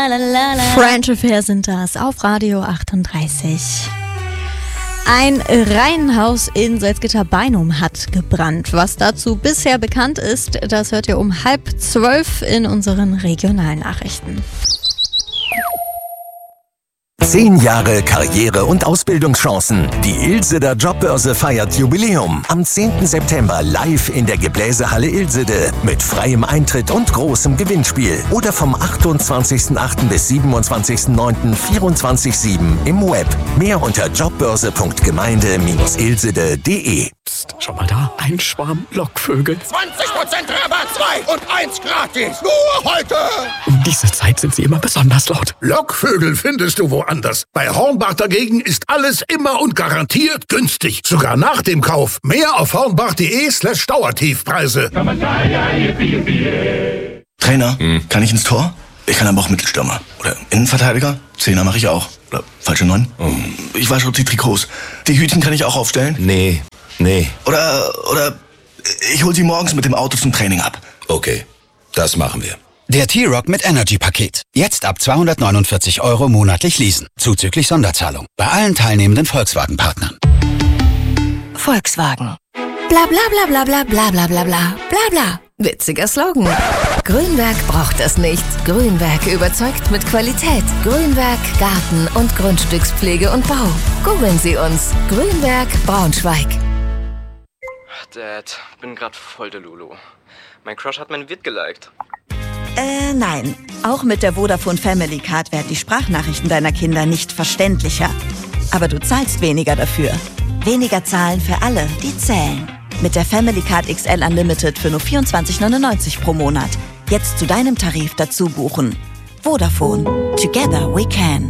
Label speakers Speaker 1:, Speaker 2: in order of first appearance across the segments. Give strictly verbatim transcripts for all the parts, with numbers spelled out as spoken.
Speaker 1: French Affair sind das auf Radio achtunddreißig. Ein Reihenhaus in Salzgitter-Beinum hat gebrannt. Was dazu bisher bekannt ist, das hört ihr um halb zwölf in unseren regionalen Nachrichten.
Speaker 2: Zehn Jahre Karriere- und Ausbildungschancen. Die Ilseder Jobbörse feiert Jubiläum. Am zehnten September live in der Gebläsehalle Ilsede mit freiem Eintritt und großem Gewinnspiel. Oder vom achtundzwanzigsten achten bis siebenundzwanzigsten neunten vierundzwanzig sieben im Web. Mehr unter jobbörse punkt gemeinde Bindestrich ilsede punkt de.
Speaker 3: Psst, schau mal da, ein Schwarm Lockvögel.
Speaker 4: zwanzig Prozent Rabatt, zwei und eins gratis. Nur heute.
Speaker 3: Um diese Zeit sind sie immer besonders laut.
Speaker 4: Lockvögel findest du woanders. Bei Hornbach dagegen ist alles immer und garantiert günstig. Sogar nach dem Kauf. Mehr auf hornbach.de slash Dauertiefpreise.
Speaker 5: Trainer, hm. kann ich ins Tor? Ich kann aber auch Mittelstürmer. Oder Innenverteidiger? Zehner mache ich auch. Oder falsche Neun? Oh. Ich wasche die Trikots. Die Hütchen kann ich auch aufstellen?
Speaker 2: Nee, nee.
Speaker 5: Oder, oder ich hol sie morgens mit dem Auto zum Training ab.
Speaker 2: Okay, das machen wir.
Speaker 6: Der T-Rock mit Energy-Paket. Jetzt ab zweihundertneunundvierzig Euro monatlich leasen. Zuzüglich Sonderzahlung. Bei allen teilnehmenden Volkswagen-Partnern.
Speaker 7: Volkswagen. Bla bla bla bla bla bla bla bla bla bla bla. Witziger Slogan. Grünwerk braucht es nicht. Grünwerk überzeugt mit Qualität. Grünwerk Garten- und Grundstückspflege und Bau. Googeln Sie uns. Grünwerk Braunschweig.
Speaker 8: Dad, bin grad voll der Lulu. Mein Crush hat mein Vid geliked.
Speaker 9: Äh, nein. Auch mit der Vodafone Family Card werden die Sprachnachrichten deiner Kinder nicht verständlicher. Aber du zahlst weniger dafür. Weniger zahlen für alle, die zählen. Mit der Family Card X L Unlimited für nur vierundzwanzig neunundneunzig pro Monat. Jetzt zu deinem Tarif dazu buchen. Vodafone. Together we can.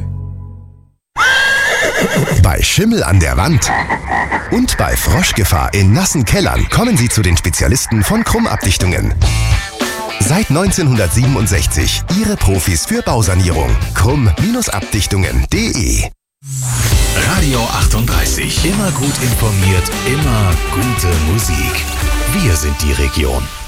Speaker 10: Bei Schimmel an der Wand und bei Froschgefahr in nassen Kellern kommen Sie zu den Spezialisten von Krumm-Abdichtungen. Seit neunzehnhundertsiebenundsechzig Ihre Profis für Bausanierung. Krumm Abdichtungen punkt de.
Speaker 11: Radio achtunddreißig. Immer gut informiert, immer gute Musik. Wir sind die Region.